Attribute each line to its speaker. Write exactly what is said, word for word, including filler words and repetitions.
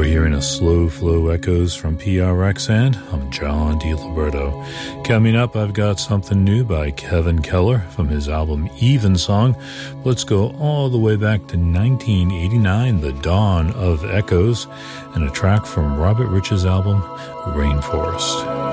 Speaker 1: hearing a Slow Flow Echoes from P R X, and I'm John DiLiberto. Coming up, I've got something new by Kevin Keller from his album Evensong. Let's go all the way back to nineteen eighty-nine, The Dawn of Echoes, and a track from Robert Rich's album Rainforest.